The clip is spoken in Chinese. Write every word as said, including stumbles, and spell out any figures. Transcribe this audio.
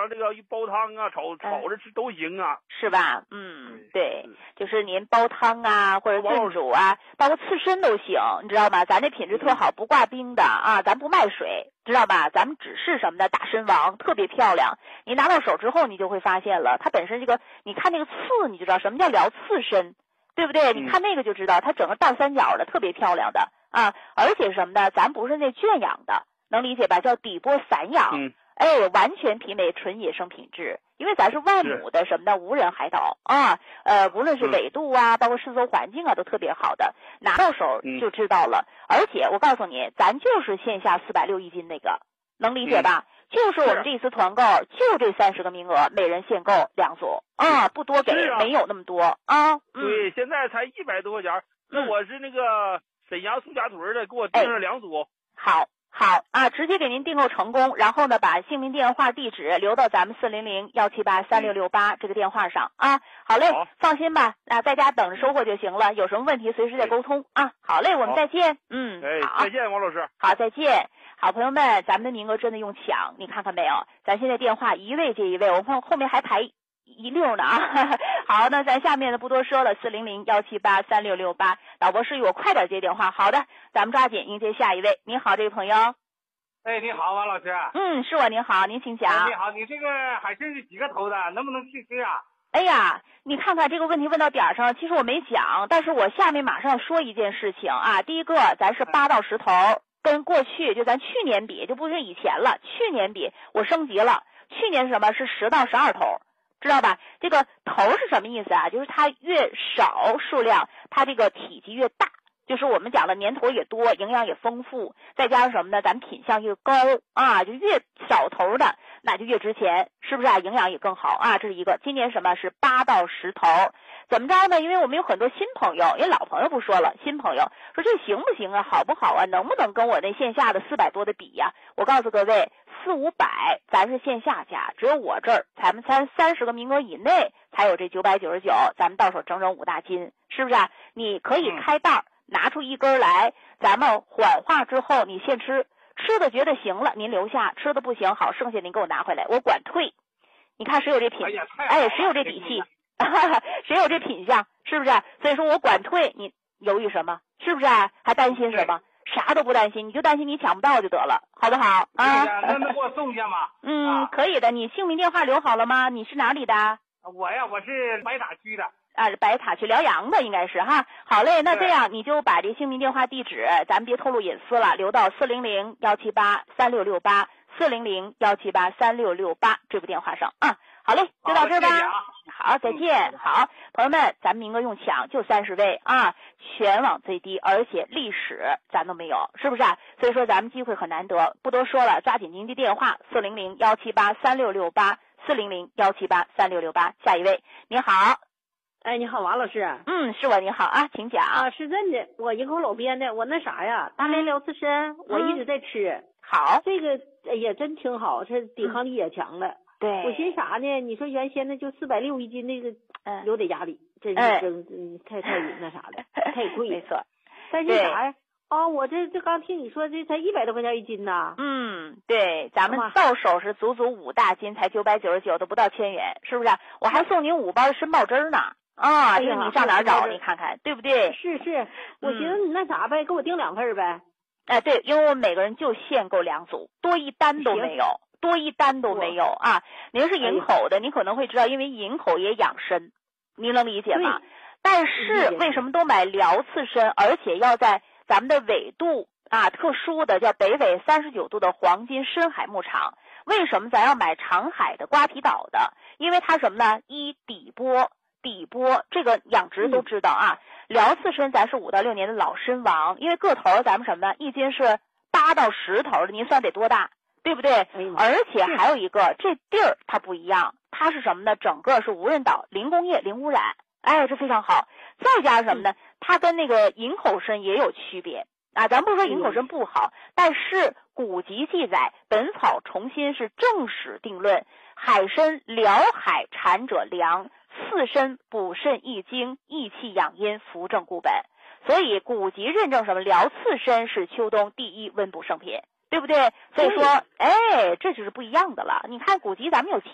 上这个煲汤啊，炒炒着吃都行啊， 是吧？嗯，对，就是您煲汤啊，或者炖煮啊，包括刺身都行，你知道吗？咱这品质特好，不挂冰的啊，咱不卖水，知道吧？咱们只是什么的大参王，特别漂亮。你拿到手之后，你就会发现了，它本身这个，你看那个刺，你就知道什么叫辽刺身，对不对？你看那个就知道，它整个倒三角的，特别漂亮的啊，而且什么的，咱不是那圈养的，能理解吧？叫底波散养。 嗯哎，完全媲美纯野生品质，因为咱是外母的什么的无人海岛啊，呃，无论是纬度啊，包括湿搜环境啊，都特别好的，拿到手就知道了。嗯、而且我告诉你，咱就是线下四百六一斤那个，能理解吧？嗯、就是我们这一次团购，就这三十个名额，每人限购两组啊，不多给， 啊、 没有那么多啊。嗯、 对，现在才一百多块钱，那我是那个沈阳苏家屯的，给我订了两组。 哎、好。好啊，直接给您订购成功，然后呢，把姓名、电话、地址留到咱们四零零幺七八三六六八这个电话上啊。好嘞， 好放心吧，啊，在家等着收货就行了。有什么问题随时再沟通啊。好嘞，我们再见。嗯， 哎， 好， 再见，王老师。 好，再见。好朋友们，咱们的名额真的用抢，你看看没有？咱现在电话一位接一位，我看后面还排一溜呢啊。好，那咱下面呢不多说了，四零零幺七八三六六八，导播示意我快点接电话。好的，咱们抓紧迎接下一位。您好，这位朋友。 哎，你好，王老师。 嗯，是我，您好，您请讲。 哎、你好，你这个海参是几个头的？能不能去吃啊？ 哎呀，你看看这个问题问到点上，其实我没讲，但是我下面马上要说一件事情啊。第一个，咱是八到十头，跟过去就咱去年比，就不是以前了。去年比我升级了，去年是什么？是十到十二头，知道吧？这个头是什么意思啊？就是它越少数量，它这个体积越大。就是我们讲的年头也多，营养也丰富，再加上什么呢？咱们品相越高啊，就越小头的那就越值钱，是不是啊？营养也更好啊，这是一个。今年什么是八到十头？怎么着呢？因为我们有很多新朋友，因为老朋友不说了，新朋友说这行不行啊？好不好啊？能不能跟我那线下的四百多的比呀、啊？我告诉各位，四五百咱是线下价，只有我这儿咱们才三十个名额以内才有这九百九十九，咱们到手整整五大斤，是不是啊？你可以开袋。嗯拿出一根来，咱们缓化之后你现吃，吃的觉得行了您留下，吃的不行好，剩下您给我拿回来，我管退。你看谁有这品，哎，谁有这底气，谁有这品相，是不是？所以说我管退，你犹豫什么？是不是？还担心什么？啥都不担心，你就担心你抢不到就得了，好不好啊？ 能能给我送一下吗？ 嗯、啊，可以的。你姓名电话留好了吗？你是哪里的？ 我呀，我是白塔区的。 啊，白塔去辽阳的应该是哈。好嘞，那这样你就把这姓名、电话、地址，咱别透露隐私了，留到四零零幺七八三六六八四零零幺七八三六六八这部电话上啊。好嘞，就到这儿吧。好，好，再见。嗯、好，朋友们，咱们名额用抢，就三十位啊，全网最低，而且历史咱都没有，是不是啊？所以说咱们机会很难得，不多说了，抓紧您的电话四零零幺七八三六六八四零零幺七八三六六八。下一位，您好。 哎，你好，王老师。 嗯，是我，你好啊，请讲。 啊，是真的，我营口老边的，我那啥呀，大连辽刺参，嗯、我一直在吃。 好， 这个也真挺好，这抵抗力也强了。 对、嗯， 我寻啥呢？你说原先那就四百六一斤，那个嗯有点压力，真是真、嗯、太太那啥了，太贵。 没错， 但是啥呀？哦，我这这刚听你说这才一百多块钱一斤呐。 嗯，对，咱们到手是足足五大斤，才九百九十九，都不到千元，是不是？我还送您五包参鲍汁呢。啊，这个你上哪儿找？你看看，对不对？ 是是，我寻思你那啥呗，给我订两份呗。 哎，对，因为我们每个人就限购两组，多一单都没有，多一单都没有啊。您是营口的，您可能会知道，因为营口也养参，您能理解吗？但是为什么都买辽刺参，而且要在咱们的纬度啊特殊的叫北纬三十九度的黄金深海牧场？为什么咱要买长海的瓜皮岛的？因为它什么呢？一底波。底波这个养殖都知道啊，辽刺参咱是五到六年的老参王，因为个头咱们什么呢？一斤是八到十头的，您算得多大，对不对？而且还有一个，这地儿它不一样，它是什么呢？整个是无人岛，零工业、零污染，哎，这非常好。再加上什么呢？它跟那个营口参也有区别啊。咱不是说营口参不好，但是古籍记载，《本草重新》是正史定论，海参辽海产者良。刺参补肾益精，益气养阴，扶正固本。所以古籍认证什么辽刺参是秋冬第一温补圣品，对不对？所以说，哎，这就是不一样的了。你看古籍咱们有